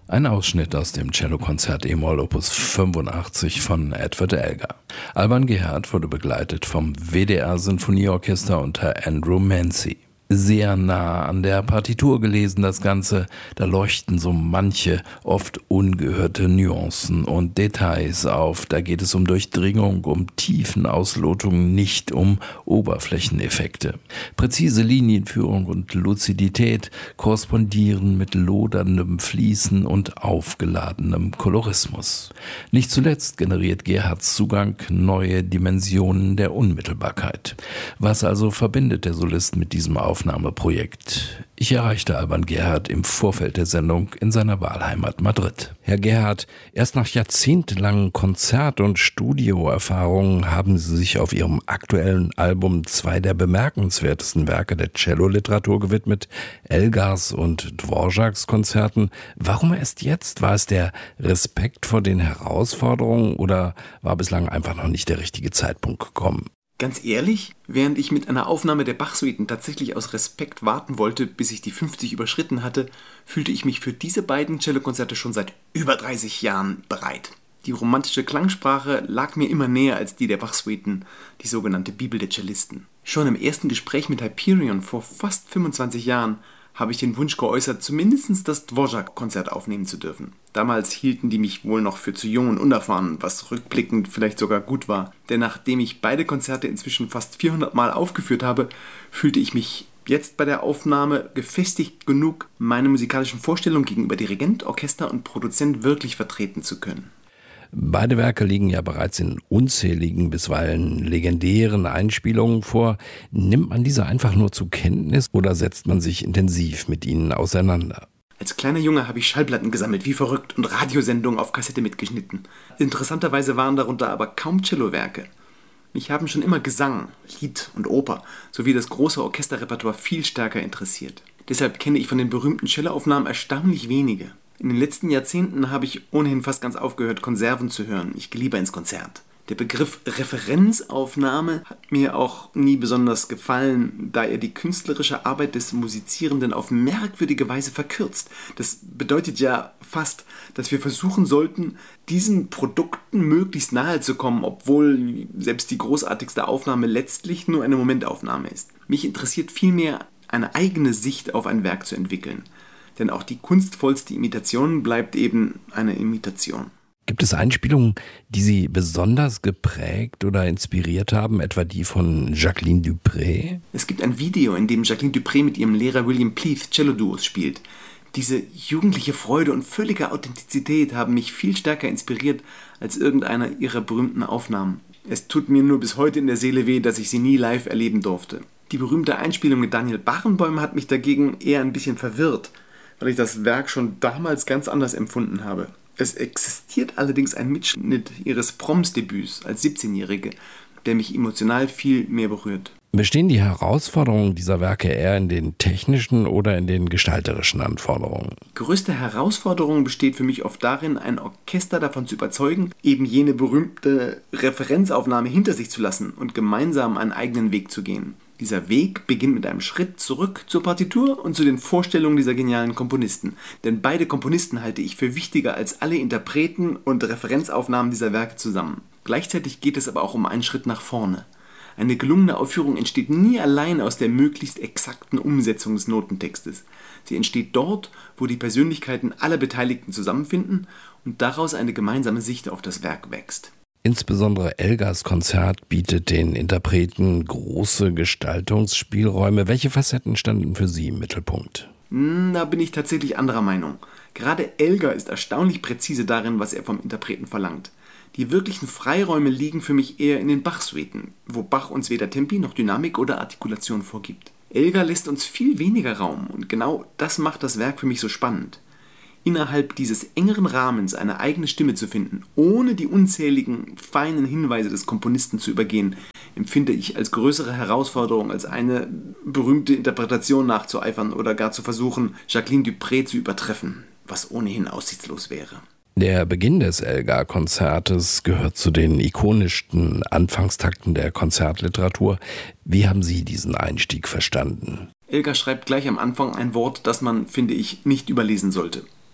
Ein Ausschnitt aus dem Cellokonzert E-Moll Opus 85 von Edward Elgar. Alban Gerhard wurde begleitet vom WDR Sinfonieorchester unter Andrew Mancy. Sehr nah an der Partitur gelesen das Ganze, da leuchten so manche, oft ungehörte Nuancen und Details auf. Da geht es um Durchdringung, um Tiefenauslotungen, nicht um Oberflächeneffekte. Präzise Linienführung und Luzidität korrespondieren mit loderndem Fließen und aufgeladenem Kolorismus. Nicht zuletzt generiert Gerhards Zugang neue Dimensionen der Unmittelbarkeit. Was also verbindet der Solist mit diesem Aufnahmeprojekt? Ich erreichte Alban Gerhard im Vorfeld der Sendung in seiner Wahlheimat Madrid. Herr Gerhard, erst nach jahrzehntelangen Konzert- und Studioerfahrungen haben Sie sich auf Ihrem aktuellen Album zwei der bemerkenswertesten Werke der Celloliteratur gewidmet, Elgars und Dvoraks Konzerten. Warum erst jetzt? War es der Respekt vor den Herausforderungen oder war bislang einfach noch nicht der richtige Zeitpunkt gekommen? Ganz ehrlich, während ich mit einer Aufnahme der Bach-Suiten tatsächlich aus Respekt warten wollte, bis ich die 50 überschritten hatte, fühlte ich mich für diese beiden Cellokonzerte schon seit über 30 Jahren bereit. Die romantische Klangsprache lag mir immer näher als die der Bach-Suiten, die sogenannte Bibel der Cellisten. Schon im ersten Gespräch mit Hyperion vor fast 25 Jahren habe ich den Wunsch geäußert, zumindest das Dvorak-Konzert aufnehmen zu dürfen. Damals hielten die mich wohl noch für zu jung und unerfahren, was rückblickend vielleicht sogar gut war. Denn nachdem ich beide Konzerte inzwischen fast 400 Mal aufgeführt habe, fühlte ich mich jetzt bei der Aufnahme gefestigt genug, meine musikalischen Vorstellungen gegenüber Dirigent, Orchester und Produzent wirklich vertreten zu können. Beide Werke liegen ja bereits in unzähligen, bisweilen legendären Einspielungen vor. Nimmt man diese einfach nur zur Kenntnis oder setzt man sich intensiv mit ihnen auseinander? Als kleiner Junge habe ich Schallplatten gesammelt, wie verrückt, und Radiosendungen auf Kassette mitgeschnitten. Interessanterweise waren darunter aber kaum Cellowerke. Mich haben schon immer Gesang, Lied und Oper sowie das große Orchesterrepertoire viel stärker interessiert. Deshalb kenne ich von den berühmten Celloaufnahmen erstaunlich wenige. In den letzten Jahrzehnten habe ich ohnehin fast ganz aufgehört, Konserven zu hören. Ich gehe lieber ins Konzert. Der Begriff Referenzaufnahme hat mir auch nie besonders gefallen, da er die künstlerische Arbeit des Musizierenden auf merkwürdige Weise verkürzt. Das bedeutet ja fast, dass wir versuchen sollten, diesen Produkten möglichst nahe zu kommen, obwohl selbst die großartigste Aufnahme letztlich nur eine Momentaufnahme ist. Mich interessiert vielmehr, eine eigene Sicht auf ein Werk zu entwickeln. Denn auch die kunstvollste Imitation bleibt eben eine Imitation. Gibt es Einspielungen, die Sie besonders geprägt oder inspiriert haben, etwa die von Jacqueline du Pré? Es gibt ein Video, in dem Jacqueline du Pré mit ihrem Lehrer William Pleath Cello-Duos spielt. Diese jugendliche Freude und völlige Authentizität haben mich viel stärker inspiriert als irgendeiner ihrer berühmten Aufnahmen. Es tut mir nur bis heute in der Seele weh, dass ich sie nie live erleben durfte. Die berühmte Einspielung mit Daniel Barenboim hat mich dagegen eher ein bisschen verwirrt, weil ich das Werk schon damals ganz anders empfunden habe. Es existiert allerdings ein Mitschnitt ihres Proms-Debüts als 17-Jährige, der mich emotional viel mehr berührt. Bestehen die Herausforderungen dieser Werke eher in den technischen oder in den gestalterischen Anforderungen? Die größte Herausforderung besteht für mich oft darin, ein Orchester davon zu überzeugen, eben jene berühmte Referenzaufnahme hinter sich zu lassen und gemeinsam einen eigenen Weg zu gehen. Dieser Weg beginnt mit einem Schritt zurück zur Partitur und zu den Vorstellungen dieser genialen Komponisten. Denn beide Komponisten halte ich für wichtiger als alle Interpreten und Referenzaufnahmen dieser Werke zusammen. Gleichzeitig geht es aber auch um einen Schritt nach vorne. Eine gelungene Aufführung entsteht nie allein aus der möglichst exakten Umsetzung des Notentextes. Sie entsteht dort, wo die Persönlichkeiten aller Beteiligten zusammenfinden und daraus eine gemeinsame Sicht auf das Werk wächst. Insbesondere Elgars Konzert bietet den Interpreten große Gestaltungsspielräume. Welche Facetten standen für Sie im Mittelpunkt? Da bin ich tatsächlich anderer Meinung. Gerade Elgar ist erstaunlich präzise darin, was er vom Interpreten verlangt. Die wirklichen Freiräume liegen für mich eher in den Bach-Suiten, wo Bach uns weder Tempi noch Dynamik oder Artikulation vorgibt. Elgar lässt uns viel weniger Raum und genau das macht das Werk für mich so spannend. Innerhalb dieses engeren Rahmens eine eigene Stimme zu finden, ohne die unzähligen, feinen Hinweise des Komponisten zu übergehen, empfinde ich als größere Herausforderung, als eine berühmte Interpretation nachzueifern oder gar zu versuchen, Jacqueline du Pré zu übertreffen, was ohnehin aussichtslos wäre. Der Beginn des Elgar-Konzertes gehört zu den ikonischsten Anfangstakten der Konzertliteratur. Wie haben Sie diesen Einstieg verstanden? Elgar schreibt gleich am Anfang ein Wort, das man, finde ich, nicht überlesen sollte.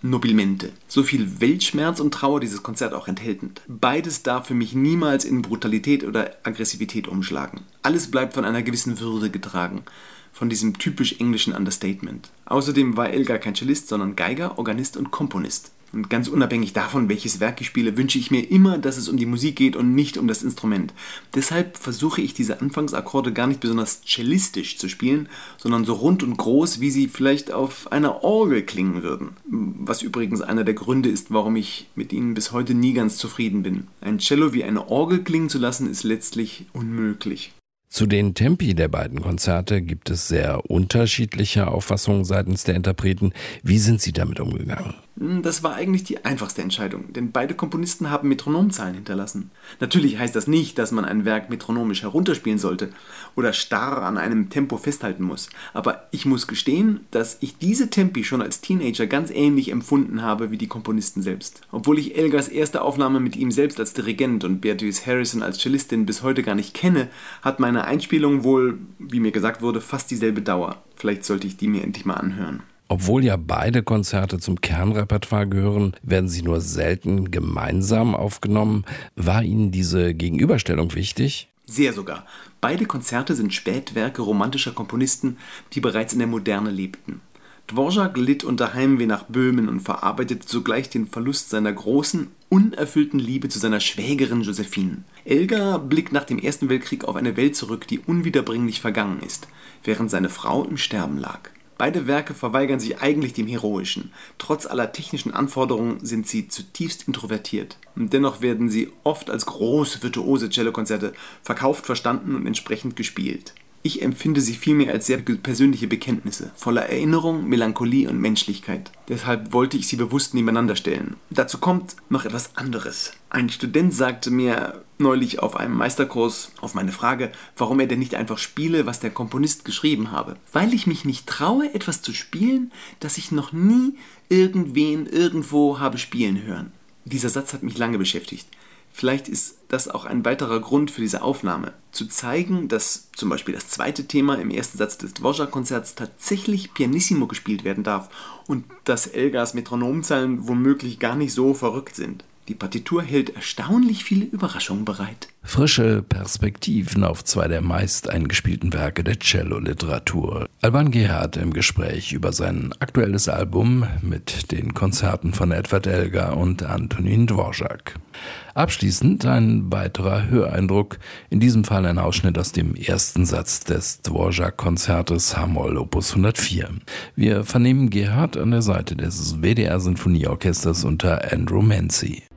nobilmente. So viel Weltschmerz und Trauer dieses Konzert auch enthält. Beides darf für mich niemals in Brutalität oder Aggressivität umschlagen. Alles bleibt von einer gewissen Würde getragen. Von diesem typisch englischen Understatement. Außerdem war Elgar kein Cellist, sondern Geiger, Organist und Komponist. Und ganz unabhängig davon, welches Werk ich spiele, wünsche ich mir immer, dass es um die Musik geht und nicht um das Instrument. Deshalb versuche ich diese Anfangsakkorde gar nicht besonders cellistisch zu spielen, sondern so rund und groß, wie sie vielleicht auf einer Orgel klingen würden. Was übrigens einer der Gründe ist, warum ich mit ihnen bis heute nie ganz zufrieden bin. Ein Cello wie eine Orgel klingen zu lassen, ist letztlich unmöglich. Zu den Tempi der beiden Konzerte gibt es sehr unterschiedliche Auffassungen seitens der Interpreten. Wie sind Sie damit umgegangen? Das war eigentlich die einfachste Entscheidung, denn beide Komponisten haben Metronomzahlen hinterlassen. Natürlich heißt das nicht, dass man ein Werk metronomisch herunterspielen sollte oder starr an einem Tempo festhalten muss. Aber ich muss gestehen, dass ich diese Tempi schon als Teenager ganz ähnlich empfunden habe wie die Komponisten selbst. Obwohl ich Elgars erste Aufnahme mit ihm selbst als Dirigent und Beatrice Harrison als Cellistin bis heute gar nicht kenne, hat meine Einspielung wohl, wie mir gesagt wurde, fast dieselbe Dauer. Vielleicht sollte ich die mir endlich mal anhören. Obwohl ja beide Konzerte zum Kernrepertoire gehören, werden sie nur selten gemeinsam aufgenommen. War Ihnen diese Gegenüberstellung wichtig? Sehr sogar. Beide Konzerte sind Spätwerke romantischer Komponisten, die bereits in der Moderne lebten. Dvorak litt unter Heimweh nach Böhmen und verarbeitete zugleich den Verlust seiner großen, unerfüllten Liebe zu seiner Schwägerin Josephine. Elgar blickt nach dem Ersten Weltkrieg auf eine Welt zurück, die unwiederbringlich vergangen ist, während seine Frau im Sterben lag. Beide Werke verweigern sich eigentlich dem Heroischen. Trotz aller technischen Anforderungen sind sie zutiefst introvertiert. Und dennoch werden sie oft als große, virtuose Cellokonzerte verkauft, verstanden und entsprechend gespielt. Ich empfinde sie vielmehr als sehr persönliche Bekenntnisse, voller Erinnerung, Melancholie und Menschlichkeit. Deshalb wollte ich sie bewusst nebeneinander stellen. Dazu kommt noch etwas anderes. Ein Student sagte mir neulich auf einem Meisterkurs auf meine Frage, warum er denn nicht einfach spiele, was der Komponist geschrieben habe. Weil ich mich nicht traue, etwas zu spielen, das ich noch nie irgendwen irgendwo habe spielen hören. Dieser Satz hat mich lange beschäftigt. Vielleicht ist das auch ein weiterer Grund für diese Aufnahme. Zu zeigen, dass zum Beispiel das zweite Thema im ersten Satz des Dvorak-Konzerts tatsächlich pianissimo gespielt werden darf und dass Elgars Metronomzahlen womöglich gar nicht so verrückt sind. Die Partitur hält erstaunlich viele Überraschungen bereit. Frische Perspektiven auf zwei der meist eingespielten Werke der Cello-Literatur. Alban Gerhard im Gespräch über sein aktuelles Album mit den Konzerten von Edward Elgar und Antonín Dvořák. Abschließend ein weiterer Höreindruck, in diesem Fall ein Ausschnitt aus dem ersten Satz des Dvorak-Konzertes H-Moll Opus 104. Wir vernehmen Gerhard an der Seite des WDR Sinfonieorchesters unter Andrew Mancy.